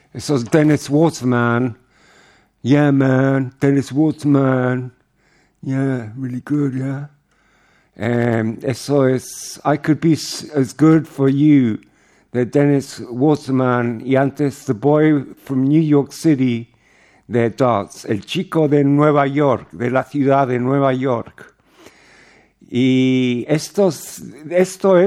Eso es Dennis Waterman. Yeah, man. Dennis Waterman. Yeah, really good, yeah. Eso es I Could Be As Good For You, de Dennis Waterman. Y antes The Boy from New York City, de Dots. El chico de Nueva York, de la ciudad de Nueva York. Y esto es